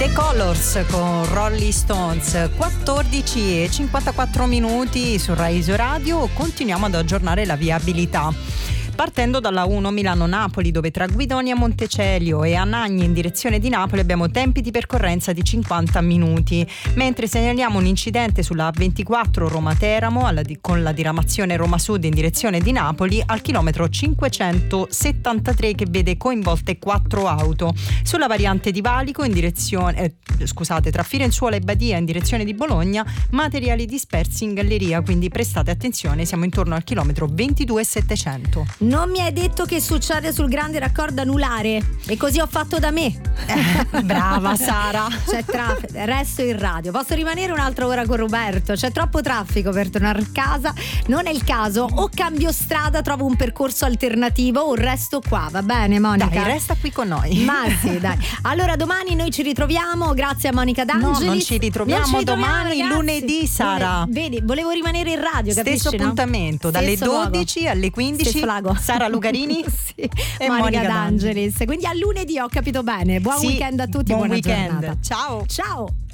The Colors con Rolling Stones, 14:54 su Rai Radio. Continuiamo ad aggiornare la viabilità. Partendo dalla 1 Milano-Napoli, dove tra Guidonia Montecelio e Anagni in direzione di Napoli abbiamo tempi di percorrenza di 50 minuti, mentre segnaliamo un incidente sulla A24 Roma-Teramo con la diramazione Roma Sud in direzione di Napoli al chilometro 573, che vede coinvolte 4 auto. Sulla variante di Valico in direzione tra Firenzuola e Badia in direzione di Bologna, materiali dispersi in galleria, quindi prestate attenzione, siamo intorno al chilometro 22,700. Non mi hai detto che succede sul grande raccordo anulare, e così ho fatto da me. Brava Sara. C'è traffico, resto in radio. Posso rimanere un'altra ora con Roberto? C'è troppo traffico per tornare a casa. Non è il caso, o cambio strada, trovo un percorso alternativo, o resto qua, va bene Monica? Dai, resta qui con noi. Ma sì, dai. Allora domani noi ci ritroviamo, grazie a Monica D'Angelis. No, non ci ritroviamo domani, ragazzi. Lunedì, Sara. Vedi, volevo rimanere in radio, capisci? Stesso appuntamento, dalle 12 alle 15. Stesso lago. Sara Lucarini sì. e Monica D'Angelis. Quindi a lunedì, ho capito bene. Buon weekend a tutti, buon buona weekend. giornata. Ciao. Ciao.